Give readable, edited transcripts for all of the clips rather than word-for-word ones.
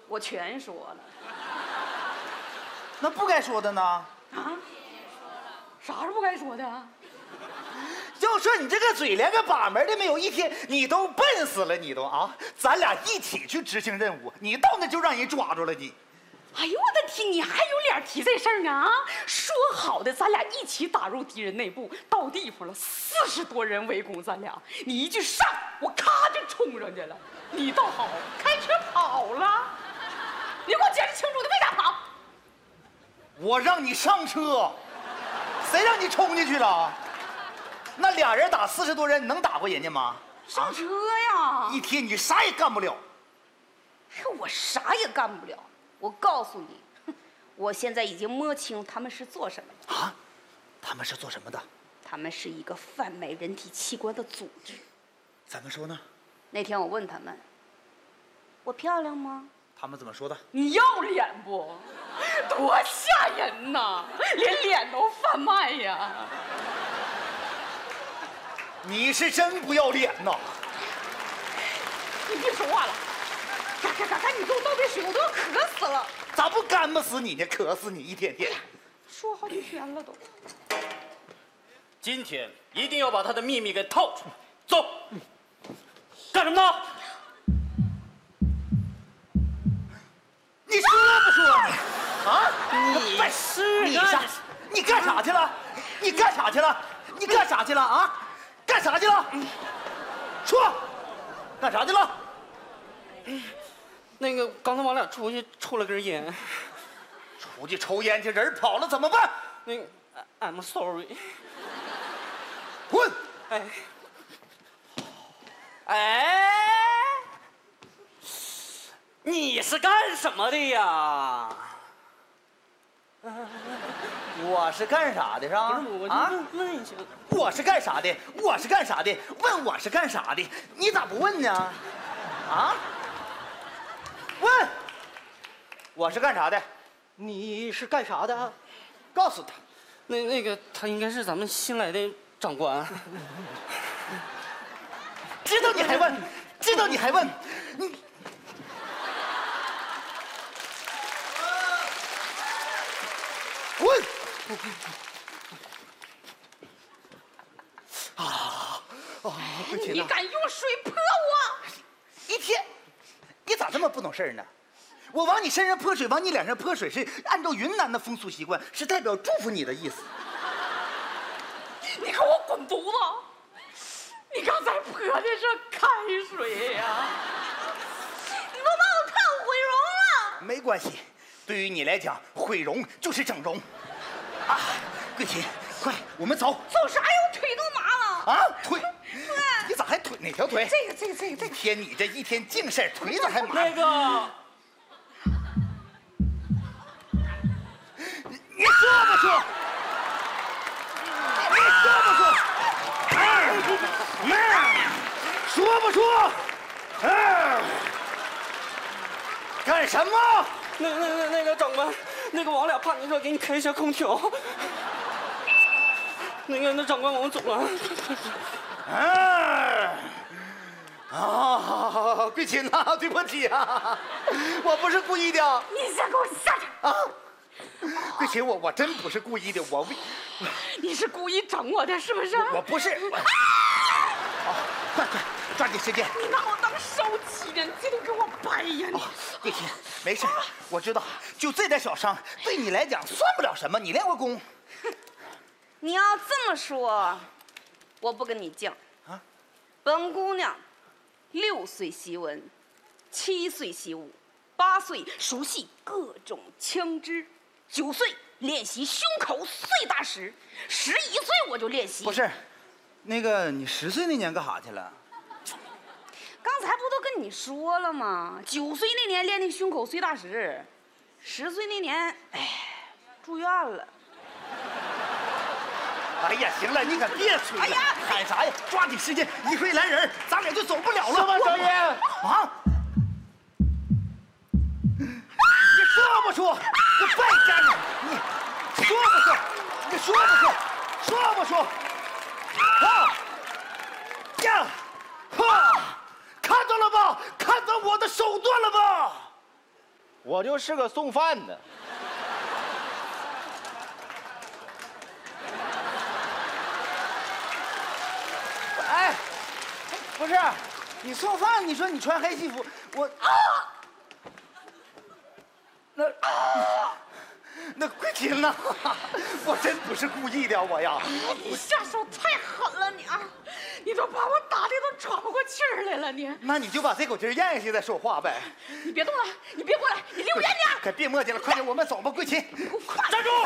我全说了。 那不该说的呢？ 啊？啥是不该说的？ 就说你这个嘴连个把门的没有，一天你都笨死了，你都啊！咱俩一起去执行任务，你到那就让人抓住了你。 哎呦我的天，你还有脸提这事儿呢？说好的咱俩一起打入敌人内部，到地方了，40多人围攻咱俩，你一句上，我咔就冲上去了，你倒好，开车跑了。你给我解释清楚，你为啥跑？ 我让你上车，谁让你冲进去了？那俩人打40多人，能打过人家吗？ 上车呀！ 一天你啥也干不了。 我啥也干不了。我告诉你，我现在已经摸清他们是做什么的。 啊？他们是做什么的？ 他们是一个贩卖人体器官的组织。 怎么说呢？ 那天我问他们，我漂亮吗？ 他们怎么说的？ 你要脸不？多吓人呐！连脸都贩卖呀！ 你是真不要脸呐！ 你别说话了，赶紧给我倒杯水，我都要渴死了。 咋不干巴死你呢？渴死你一天天。 说好几天了都。 今天一定要把他的秘密给套出来。走，干什么呢？ 你说不说你？啊？你干啥去了？你干啥去了？你干啥去了啊？干啥去了？说，干啥去了？ 那个刚才我俩出去抽了根烟。 出去抽烟去，人跑了怎么办？ 那个 I'm sorry。 滚！ 哎，你是干什么的呀？ 我是干啥的？是吧？ 不是我就问一下。 我是干啥的？我是干啥的？问我是干啥的？你咋不问呢？啊？问，我是干啥的？ 你是干啥的？ 告诉他。 那个他应该是咱们新来的长官。 知道你还问？知道你还问？你。滚！ 你敢用水泼我？ 一天，你咋这么不懂事儿呢？我往你身上泼水，往你脸上泼水，是按照云南的风俗习惯，是代表祝福你的意思。 你给我滚犊子！你刚才泼的是开水呀！你都把我看毁容了。 没关系，对于你来讲，毁容就是整容。啊，桂琴，快，我们走。 走啥呀？我腿都麻了。 啊，腿？你咋还腿？哪条腿？ 这个。 一天你这一天净事儿，腿咋还麻？ 那个， 你说不说？你说不说？说不说？干什么？ 那个长官，那个我俩怕你说给你开一下空调。那长官，我们走了。 桂琴呐，对不起啊，我不是故意的。 你先给我下去啊！桂琴，我真不是故意的， 你是故意整我的，是不是？ 我不是。快，抓紧时间！ 你拿我当烧鸡呢？你这都给我掰呀你！ 桂琴，没事，我知道，就这点小伤，对你来讲算不了什么。你练过功。 你要这么说，我不跟你犟啊。本姑娘6岁习文，7岁习武，8岁熟悉各种枪支，9岁练习胸口碎大石，11岁我就练习。 不是，那个你10岁那年干啥去了？ 刚才不都跟你说了吗？9岁那年练那胸口碎大石，10岁那年，住院了。 哎呀，行了，你可别吹了！哎呀，喊啥呀？抓紧时间，一会来人，咱俩就走不了了。什么声音？啊！你说不说？我败家你！你说不说？你说不说？说不说？啊！呀！哈！看到了吧？看到我的手段了吧？ 我就是个送饭的。哎，不是，你送饭，你说你穿黑西服，我那桂琴呐，我真不是故意的，我呀。 你下手太狠了，你啊！你都把我打的都喘不过气儿来了，你。 那你就把这口气儿咽下去再说话呗。 你别动了，你别过来，你离我远点。 可别磨叽了，快点，我们走吧，桂琴。 站住！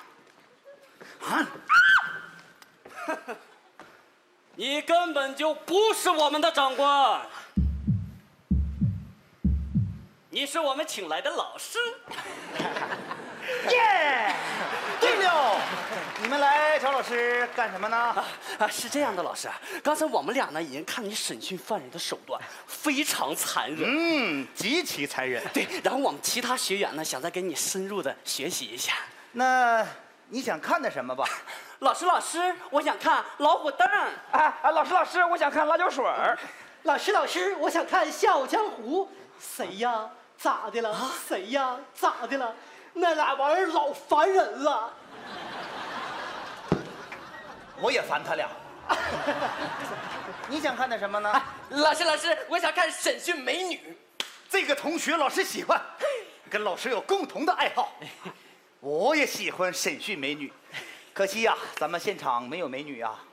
你根本就不是我们的长官，你是我们请来的老师。 耶！对了，你们来找老师干什么呢？ 是这样的，老师，刚才我们俩呢已经看你审讯犯人的手段非常残忍， 极其残忍。 对，然后我们其他学员呢想再跟你深入的学习一下。 那你想看的什么吧？ 老师，我想看老虎凳。 老师，我想看辣椒水儿。 老师，我想看《笑傲江湖》。谁呀？咋的了？谁呀？咋的了？那俩玩意儿老烦人了。 我也烦他俩。你想看的什么呢？ 老师，我想看审讯美女。 这个同学老师喜欢，跟老师有共同的爱好。我也喜欢审讯美女，可惜呀，咱们现场没有美女啊。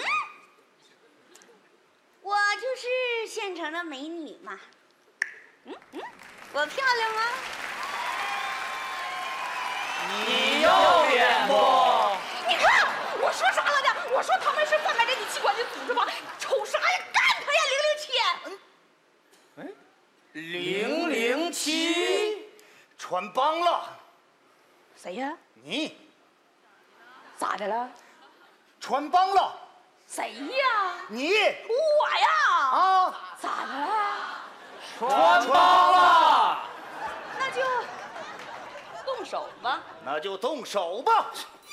我就是现成的美女嘛。我漂亮吗？ 你有脸不？ 你看我说啥了呢？我说他们是贩卖人体器官的组织吗？瞅啥呀？干他呀 007， 穿帮了。 谁呀？ 你咋的了？ 穿帮了。 谁呀？ 你我呀？ 啊？ 咋的了？ 穿帮了。 那就动手吧。 那就动手吧。